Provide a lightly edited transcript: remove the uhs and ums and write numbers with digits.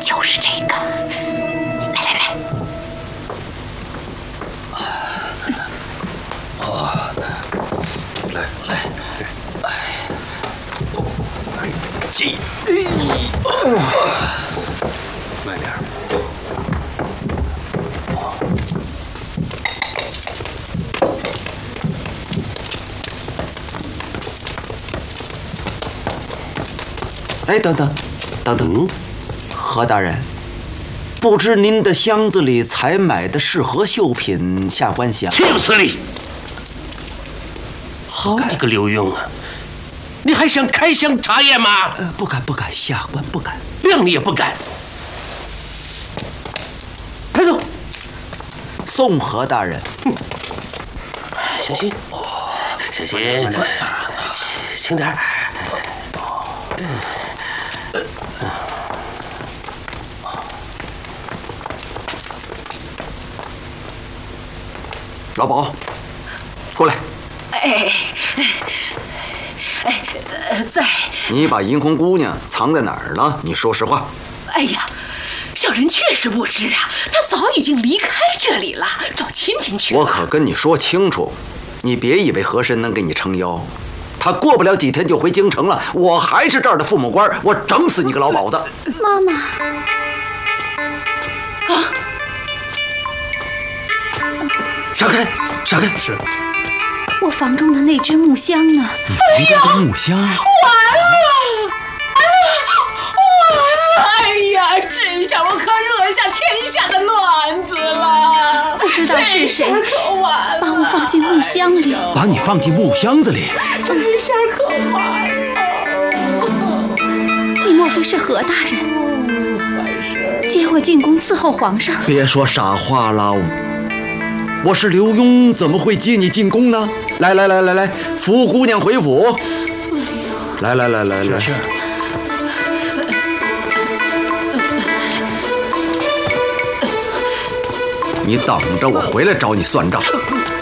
就是这个。来来来。 来来，记，慢点。 哎，等等，何大人，不知您的箱子里采买的是何绣品？下官想， 请司礼。好你个刘墉啊！你还想开箱查验吗？ 不敢，下官不敢。 谅你也不敢。抬走。 送何大人。 小心，小心，轻点。 老鸨，过来。 在。 你把银红姑娘藏在哪儿了？你说实话。 哎呀，小人确实不知啊，她早已经离开这里了，找亲戚去了。 我可跟你说清楚，你别以为和珅能给你撑腰，他过不了几天就回京城了。我还是这儿的父母官，我整死你个老鸨子！ 妈妈。 闪开！闪开！ 是。 我房中的那只木箱呢？ 你房中的木箱？完了！ 哎呀，这下我可惹下天下的乱子了！ 不知道是谁把我放进木箱里。 把你放进木箱子里？ 这下可完了！ 你莫非是何大人？接我进宫伺候皇上？ 别说傻话了。我是刘墉，怎么会接你进宫呢？来，扶姑娘回府。来， 是。 你等着，我回来找你算账。